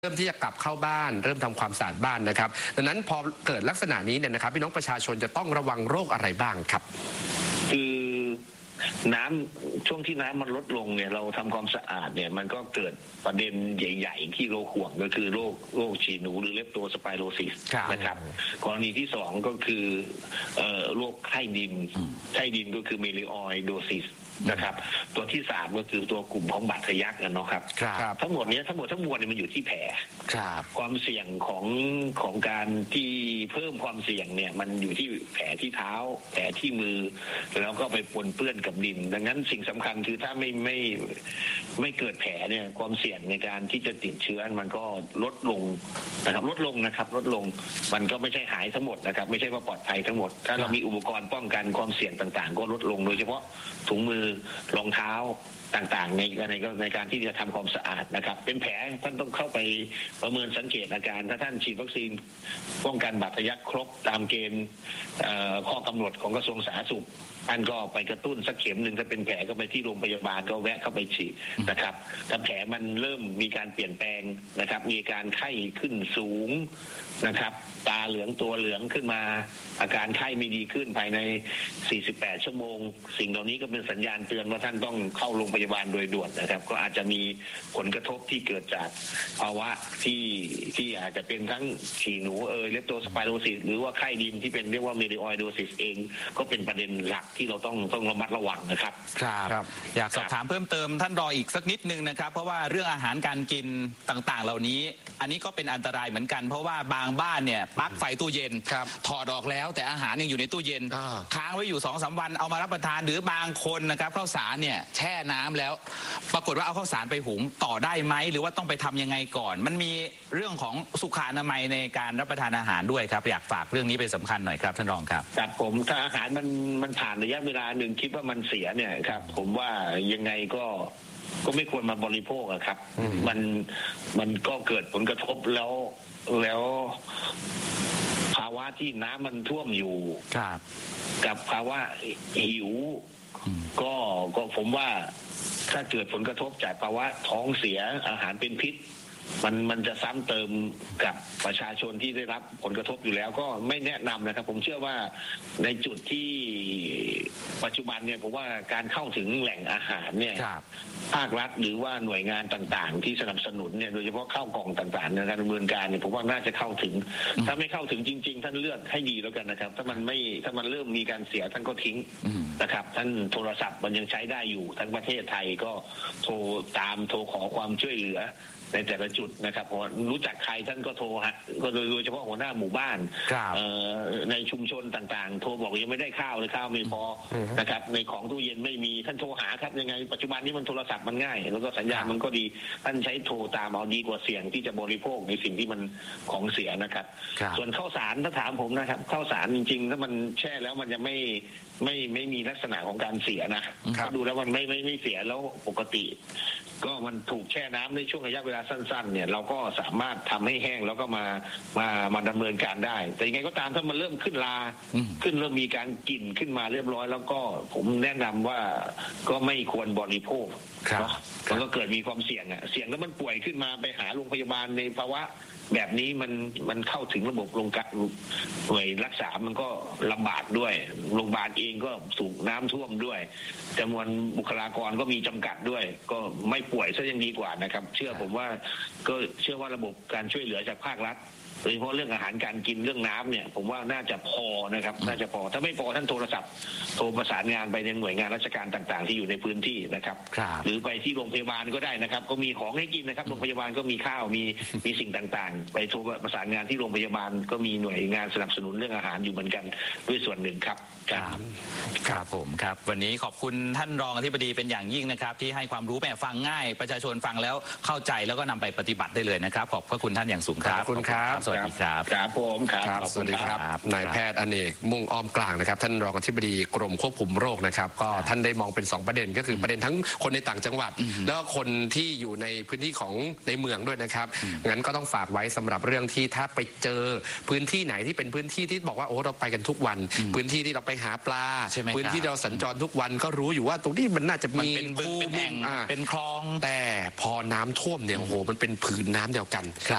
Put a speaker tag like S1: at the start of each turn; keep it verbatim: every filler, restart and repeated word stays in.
S1: เริ่มที่จะกลับเข้าบ้านเริ่มทำความสะอาดบ้านนะครับดังนั้นพอเกิดลักษณะนี้เนี่ยนะครับพี่น้องประชาชนจะต้องระวังโรคอะไรบ้างครับ
S2: คือน้ำช่วงที่น้ำมันลดลงเนี่ยเราทำความสะอาดเนี่ยมันก็เกิดประเด็นใหญ่ๆที่โรคห่วงก็คือโรคโรคฉี่หนูหรือเลปโตสไปโรซิสนะครับกรณีที่สองก็คือโรคไข้ดินไข้ดินก็คือเมลิออยโดซิสนะครับตัวที่สามก็คือตัวกลุ่มของบาดทะยักกันเนาะครับทั้งหมดนี้ทั้งหมดทั้งมวลเนี่ยมันอยู่ที่แผลความเสี่ยงของของการที่เพิ่มความเสี่ยงเนี่ยมันอยู่ที่แผลที่เท้าแผลที่มือแล้วก็ไปปนเปื้อนกับดินดังนั้นสิ่งสำคัญคือถ้าไม่ไม่ไม่เกิดแผลเนี่ยความเสี่ยงในการที่จะติดเชื้อมันก็ลดลงนะครับลดลงนะครับลดลงมันก็ไม่ใช่หายทั้งหมดนะครับไม่ใช่ว่าปลอดภัยทั้งหมดถ้าเรามีอุปกรณ์ป้องกันความเสี่ยงต่างๆก็ลดลงโดยเฉพาะถุงมือรองเท้าต่างๆในในในการที่จะทำความสะอาดนะครับเป็นแผลท่านต้องเข้าไปประเมินสังเกตอาการถ้าท่านฉีดวัคซีนป้องกันบาดทะยักครบตามเกณฑ์ข้อกำหนดของกระทรวงสาธารณสุขท่านก็ไปกระตุ้นสักเข็มหนึ่งถ้าเป็นแผลก็ไปที่โรงพยาบาลก็แวะเข้าไปฉีดนะครับถ้าแผลมันเริ่มมีการเปลี่ยนแปลงนะครับมีการไข้ขึ้นสูงนะครับตาเหลืองตัวเหลืองขึ้นมาอาการไข้ไม่ดีขึ้นภายในสี่สิบแปดชั่วโมงสิ่งเหล่านี้ก็เป็นสัญญาณเตือนว่าท่านต้องเข้าโรงพยาบาลโดยด่วนนะครับก็อาจจะมีผลกระทบที่เกิดจากภาวะที่ที่อาจจะเป็นทั้งฉี่หนูเอยเลปโตสไปโรซิสหรือว่าไข้ดินที่เป็นเรียกว่าเมลิออยโดซิสเองก็เป็นประเด็นหลักที่เราต้องต้องระมัดระวังนะครับ
S3: ครับอยากสอบถามเพิ่มเติมท่านรออีกสักนิดนึงนะครับเพราะว่าเรื่องอาหารการกินต่างๆเหล่านี้อันนี้ก็เป็นอันตรายเหมือนกันเพราะว่าบางบ้านเนี่ยปลั๊กไฟตู้เย็นถอดออกแล้วแต่อาหารยังอยู่ในตู้เย็นค้างไว้อยู่ สองสาม วันเอามารับประทานหรือบางคนนะครับข้าวสารเนี่ยแช่น้ำแล้วปรากฏว่าเอาข้าวสารไปหุงต่อได้ไหมหรือว่าต้องไปทำยังไงก่อนมันมีเรื่องของสุขอนามัยในการรับประทานอาหารด้วยครับอยากฝากเรื่องนี้เป็นสำคัญหน่อยครับท่านรองครับ
S2: ครับผมถ้าอาหารมันมันผ่านระยะเวลาหนึ่งคิดว่ามันเสียเนี่ยครับผมว่ายังไงก็ก็ไม่ควรมาบริโภคครับมันมันก็เกิดผลกระทบแล้วแล้วภาวะที่น้ำมันท่วมอยู่กับภาวะหิวก็ก็ผมว่าถ้าเกิดผลกระทบจากภาวะท้องเสียอาหารเป็นพิษมันมันจะซ้ำเติมกับประชาชนที่ได้รับผลกระทบอยู่แล้วก็ไม่แนะนำนะครับผมเชื่อว่าในจุดที่ปัจจุบันเนี่ยผมว่าการเข้าถึงแหล่งอาหารเนี่ยภาครัฐหรือว่าหน่วยงานต่างๆที่สนับสนุนเนี่ยโดยเฉพาะข้าวกล่องต่างๆในการดำเนินการเนี่ยผมว่าน่าจะเข้าถึงถ้าไม่เข้าถึงจริงๆท่านเลือกให้ดีแล้วกันนะครับถ้ามันไม่ถ้ามันเริ่มมีการเสียท่านก็ทิ้งนะครับท่านโทรศัพท์มันยังใช้ได้อยู่ทั้งประเทศไทยก็โทรตามโทรขอความช่วยเหลือในแต่ละจุดนะครับพอรู้จักใครท่านก็โทรฮะก็โดยเฉพาะหัวหน้าหมู่บ้านในชุมชนต่างๆโทรบอกยังไม่ได้ข้าวเลยข้าวไม่พอนะครับในของตู้เย็นไม่มีท่านโทรหาครับยังไงปัจจุบันนี้มันโทรศัพท์มันง่ายแล้วก็สัญญาณมันก็ดีท่านใช้โทรตามเอาดีกว่าเสี่ยงที่จะบริโภคในสิ่งที่มันของเสียนะครับส่วนข้าวสารถ้าถามผมนะครับข้าวสารจริงๆถ้ามันแช่แล้วมันจะไม่ไม่ไม่มีลักษณะของการเสียนะดูแล้วมันไม่ไม่ไม่เสียแล้วปกติก็มันถูกแช่น้ำในช่วงระยะเวลาสั้นๆเนี่ยเราก็สามารถทำให้แห้งแล้วก็มามามาดำเนินการได้แต่ยังไงก็ตามถ้ามันเริ่มขึ้นลาขึ้นเริ่มมีการกลิ่นขึ้นมาเรียบร้อยแล้วก็ผมแนะนำว่าก็ไม่ควรบริโภคเนาะมันก็เกิดมีความเสี่ยงอ่ะเสี่ยงแล้วมันป่วยขึ้นมาไปหาโรงพยาบาลในภาวะแบบนี้มันมันเข้าถึงระบบโรงการหน่วยรักษามันก็ลำบากด้วยโรงพยาบาลเองก็สูงน้ำท่วมด้วยจำนวนบุคลากรก็มีจำกัดด้วยก็ไม่ป่วยซะยังดีกว่านะครับเชื่อผมว่าก็เชื่อว่าระบบการช่วยเหลือจากภาครัฐโดยเฉพาะเรื่องอาหารการกินเรื่องน้ำเนี่ยผมว่าน่าจะพอนะครับน่าจะพอถ้าไม่พอท่านโทรศัพท์โทรประสานงานไปในหน่วยงานราชการต่างๆที่อยู่ในพื้นที่นะครับหรือไปที่โรงพยาบาลก็ได้นะครับก็มีของให้กินนะครับโรงพยาบาลก็มีข้าวมีมีสิ่งต่างๆไปโทรประสานงานที่โรงพยาบาลก็มีหน่วยงานสนับสนุนเรื่องอาหารอยู่เหมือนกันด้วยส่วนหนึ่งครับ
S3: ครับครับผมครับวันนี้ขอบคุณท่านรองอธิบดีเป็นอย่างยิ่งนะครับที่ให้ความรู้แม่ฟังง่ายประชาชนฟังแล้วเข้าใจแล้วก็นำไปปฏิบัติได้เลยนะครับขอบพระคุณท่านอย่างสูงครับ
S1: ขอบคุณครับ
S3: สวัสดีครับ
S2: ครับผม
S1: ครับสวัสดีครับนายแพทย์อเนกมุ่งอ้อมกลางนะครับท่านรองอธิบดีกรมควบคุมโรคนะครับก็ท่านได้มองเป็นสองประเด็นก็คือประเด็นทั้งคนในต่างจังหวัดแล้วก็คนที่อยู่ในพื้นที่ของในเมืองด้วยนะครับงั้นก็ต้องฝากไว้สำหรับเรื่องที่ถ้าไปเจอพื้นที่ไหนที่เป็นพื้นที่ที่บอกว่าโอ้เราไปกันทุกวันพื้นที่ที่เราไปหาปลาพื้นที่เราสัญจรทุกวันก็รู้อยู่ว่าตรงนี้มันน่าจะมี
S3: เป็นบึงเป็นแอ่งเป็นคลอง
S1: แต่พอน้ำท่วมเนี่ยโอ้โหมันเป็นผืนน้ำเดียวกัน